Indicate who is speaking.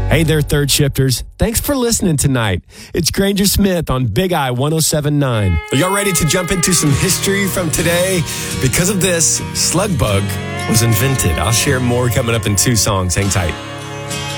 Speaker 1: Hey there, third shifters. Thanks for listening tonight. It's Granger Smith on Big Eye 107.9. Are y'all ready to jump into some history from today? Because of this, Slugbug was invented. I'll share more coming up in 2 songs. Hang tight.